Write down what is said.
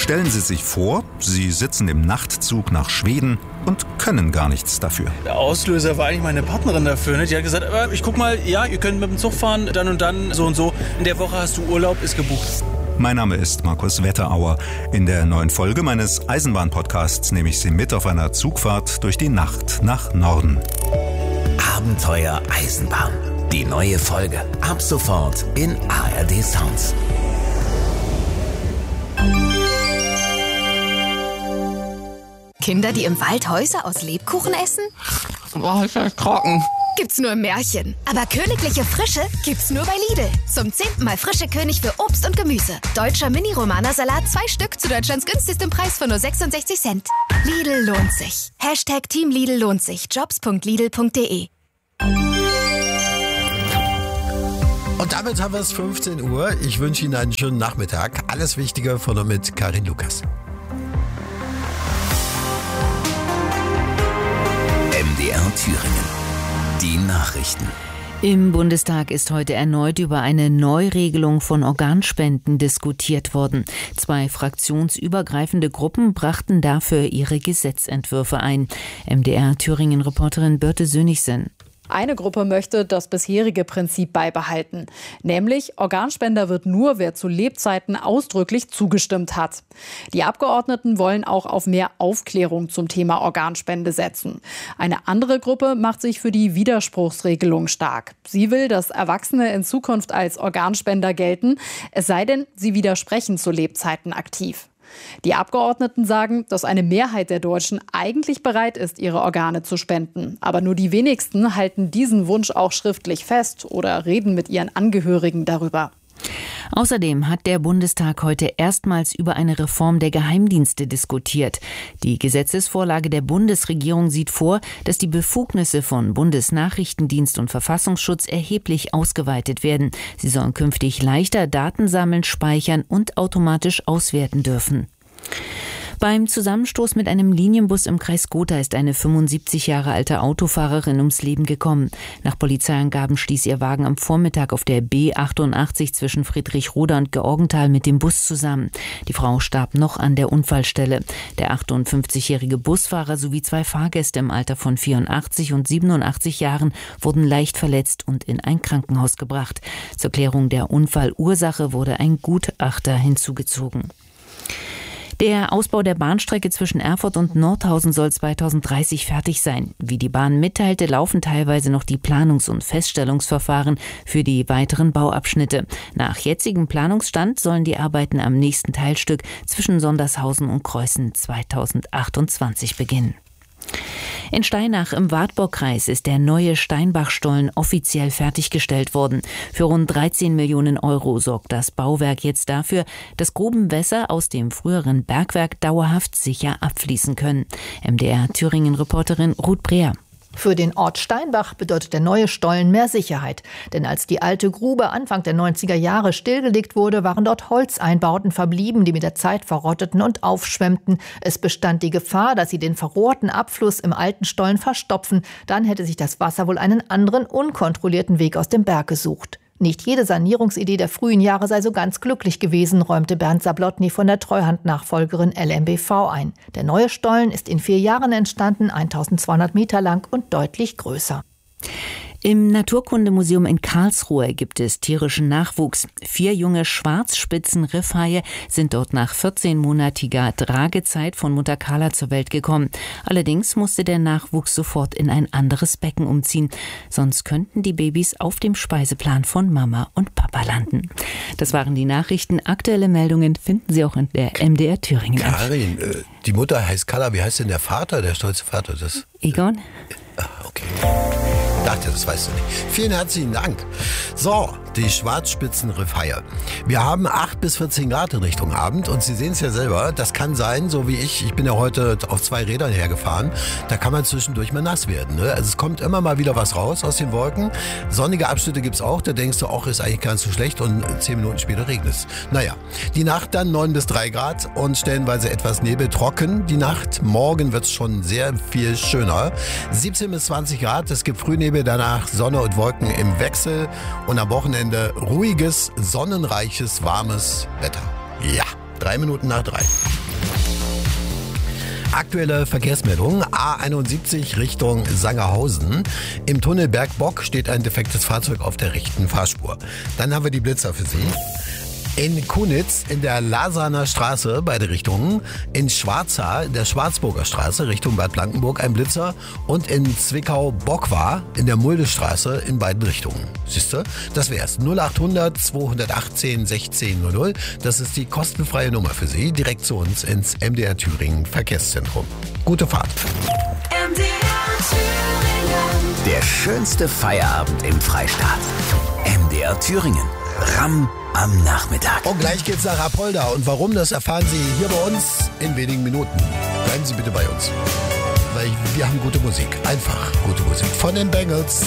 Stellen Sie sich vor, Sie sitzen im Nachtzug nach Schweden und können gar nichts dafür. Der Auslöser war eigentlich meine Partnerin dafür. Ne? Die hat gesagt, ich guck mal, ja, ihr könnt mit dem Zug fahren, dann und dann, so und so. In der Woche hast du Urlaub, ist gebucht. Mein Name ist Markus Wetterauer. In der neuen Folge meines Eisenbahn-Podcasts nehme ich Sie mit auf einer Zugfahrt durch die Nacht nach Norden. Abenteuer Eisenbahn. Die neue Folge. Ab sofort in ARD Sounds. Kinder, die im Wald Häuser aus Lebkuchen essen? Boah, ist das trocken. Gibt's nur im Märchen. Aber königliche Frische gibt's nur bei Lidl. Zum 10. Mal frische König für Obst und Gemüse. Deutscher Mini-Romana-Salat 2 Stück zu Deutschlands günstigstem Preis von nur 66 Cent. Lidl lohnt sich. #Team Lidl lohnt sich. Jobs.lidl.de. Und damit haben wir es 15 Uhr. Ich wünsche Ihnen einen schönen Nachmittag. Alles Wichtige von und mit Karin Lukas. MDR Thüringen. Die Nachrichten. Im Bundestag ist heute erneut über eine Neuregelung von Organspenden diskutiert worden. 2 fraktionsübergreifende Gruppen brachten dafür ihre Gesetzentwürfe ein. MDR Thüringen-Reporterin Birte Sönigsen. Eine Gruppe möchte das bisherige Prinzip beibehalten. Nämlich, Organspender wird nur, wer zu Lebzeiten ausdrücklich zugestimmt hat. Die Abgeordneten wollen auch auf mehr Aufklärung zum Thema Organspende setzen. Eine andere Gruppe macht sich für die Widerspruchsregelung stark. Sie will, dass Erwachsene in Zukunft als Organspender gelten, es sei denn, sie widersprechen zu Lebzeiten aktiv. Die Abgeordneten sagen, dass eine Mehrheit der Deutschen eigentlich bereit ist, ihre Organe zu spenden. Aber nur die wenigsten halten diesen Wunsch auch schriftlich fest oder reden mit ihren Angehörigen darüber. Außerdem hat der Bundestag heute erstmals über eine Reform der Geheimdienste diskutiert. Die Gesetzesvorlage der Bundesregierung sieht vor, dass die Befugnisse von Bundesnachrichtendienst und Verfassungsschutz erheblich ausgeweitet werden. Sie sollen künftig leichter Daten sammeln, speichern und automatisch auswerten dürfen. Beim Zusammenstoß mit einem Linienbus im Kreis Gotha ist eine 75 Jahre alte Autofahrerin ums Leben gekommen. Nach Polizeiangaben stieß ihr Wagen am Vormittag auf der B88 zwischen Friedrichroda und Georgenthal mit dem Bus zusammen. Die Frau starb noch an der Unfallstelle. Der 58-jährige Busfahrer sowie 2 Fahrgäste im Alter von 84 und 87 Jahren wurden leicht verletzt und in ein Krankenhaus gebracht. Zur Klärung der Unfallursache wurde ein Gutachter hinzugezogen. Der Ausbau der Bahnstrecke zwischen Erfurt und Nordhausen soll 2030 fertig sein. Wie die Bahn mitteilte, laufen teilweise noch die Planungs- und Feststellungsverfahren für die weiteren Bauabschnitte. Nach jetzigem Planungsstand sollen die Arbeiten am nächsten Teilstück zwischen Sondershausen und Creußen 2028 beginnen. In Steinach im Wartburgkreis ist der neue Steinbachstollen offiziell fertiggestellt worden. Für rund 13 Millionen Euro sorgt das Bauwerk jetzt dafür, dass Grubenwässer aus dem früheren Bergwerk dauerhaft sicher abfließen können. MDR Thüringen-Reporterin Ruth Breer. Für den Ort Steinbach bedeutet der neue Stollen mehr Sicherheit. Denn als die alte Grube Anfang der 90er Jahre stillgelegt wurde, waren dort Holzeinbauten verblieben, die mit der Zeit verrotteten und aufschwemmten. Es bestand die Gefahr, dass sie den verrohrten Abfluss im alten Stollen verstopfen. Dann hätte sich das Wasser wohl einen anderen, unkontrollierten Weg aus dem Berg gesucht. Nicht jede Sanierungsidee der frühen Jahre sei so ganz glücklich gewesen, räumte Bernd Sablotny von der Treuhandnachfolgerin LMBV ein. Der neue Stollen ist in 4 Jahren entstanden, 1200 Meter lang und deutlich größer. Im Naturkundemuseum in Karlsruhe gibt es tierischen Nachwuchs. 4 junge Schwarzspitzen-Riffhaie sind dort nach 14-monatiger Tragezeit von Mutter Carla zur Welt gekommen. Allerdings musste der Nachwuchs sofort in ein anderes Becken umziehen. Sonst könnten die Babys auf dem Speiseplan von Mama und Papa landen. Das waren die Nachrichten. Aktuelle Meldungen finden Sie auch in der MDR Thüringen. Karin, die Mutter heißt Carla. Wie heißt denn der Vater, der stolze Vater? Egon? Okay. Ich dachte, das weißt du nicht. Vielen herzlichen Dank. So, die Schwarzspitzenriffhaie. Wir haben 8 bis 14 Grad in Richtung Abend und Sie sehen es ja selber, das kann sein, so wie ich bin ja heute auf 2 Rädern hergefahren, da kann man zwischendurch mal nass werden. Ne? Also es kommt immer mal wieder was raus aus den Wolken. Sonnige Abschnitte gibt's auch, da denkst du auch, ist eigentlich gar nicht so schlecht und 10 Minuten später regnet es. Naja, die Nacht dann 9 bis 3 Grad und stellenweise etwas Nebel, trocken die Nacht. Morgen wird's schon sehr viel schöner. 17 bis 20 Grad, es gibt Frühnebel, danach Sonne und Wolken im Wechsel und am Wochenende ruhiges, sonnenreiches, warmes Wetter. Ja, 3 Minuten nach 3. Aktuelle Verkehrsmeldung, A71 Richtung Sangerhausen. Im Tunnel Bergbock steht ein defektes Fahrzeug auf der rechten Fahrspur. Dann haben wir die Blitzer für Sie. In Kunitz in der Lasaner Straße, beide Richtungen. In Schwarza, der Schwarzburger Straße, Richtung Bad Blankenburg, ein Blitzer. Und in Zwickau-Bockwar in der Muldestraße in beiden Richtungen. Siehste, das wär's. 0800 218 1600. Das ist die kostenfreie Nummer für Sie, direkt zu uns ins MDR Thüringen Verkehrszentrum. Gute Fahrt. MDR Thüringen. Der schönste Feierabend im Freistaat. MDR Thüringen. Ramm am Nachmittag. Und gleich geht's nach Apolda. Und warum, das erfahren Sie hier bei uns in wenigen Minuten. Bleiben Sie bitte bei uns. Weil wir haben gute Musik. Einfach gute Musik. Von den Bengals.